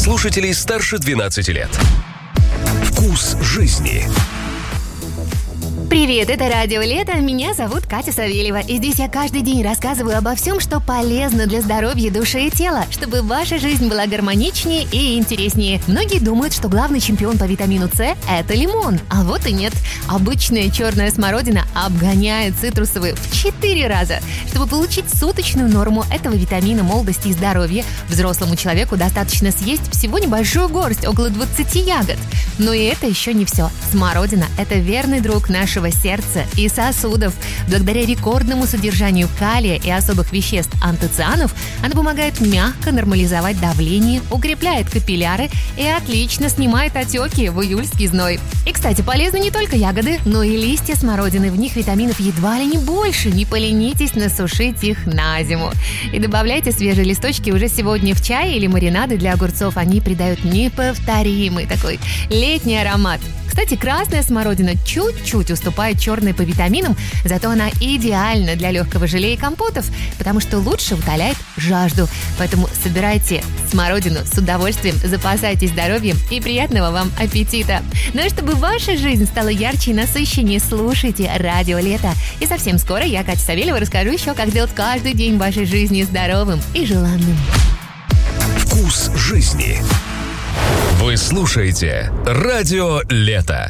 слушателей старше 12 лет. Вкус жизни. Привет, это Радио Лето, меня зовут Катя Савельева, и здесь я каждый день рассказываю обо всем, что полезно для здоровья души и тела, чтобы ваша жизнь была гармоничнее и интереснее. Многие думают, что главный чемпион по витамину С – это лимон, а вот и нет. Обычная черная смородина обгоняет цитрусовые в 4 раза. Чтобы получить суточную норму этого витамина молодости и здоровья, взрослому человеку достаточно съесть всего небольшую горсть, около 20 ягод. Но и это еще не все. Смородина – это верный друг нашего сердца и сосудов. Благодаря рекордному содержанию калия и особых веществ антоцианов она помогает мягко нормализовать давление, укрепляет капилляры и отлично снимает отеки в июльский зной. И, кстати, полезны не только ягоды, но и листья смородины. В них витаминов едва ли не больше. Не поленитесь насушить их на зиму. И добавляйте свежие листочки уже сегодня в чай или маринады для огурцов. Они придают неповторимый такой летний аромат. Кстати, красная смородина чуть-чуть уступает черной по витаминам, зато она идеальна для легкого желе и компотов, потому что лучше утоляет жажду. Поэтому собирайте смородину с удовольствием, запасайтесь здоровьем и приятного вам аппетита. Ну а чтобы ваша жизнь стала ярче и насыщеннее, слушайте Радио Лето. И совсем скоро я, Катя Савельева, расскажу еще, как сделать каждый день вашей жизни здоровым и желанным. Вкус жизни. Вы слушаете Радио Лето.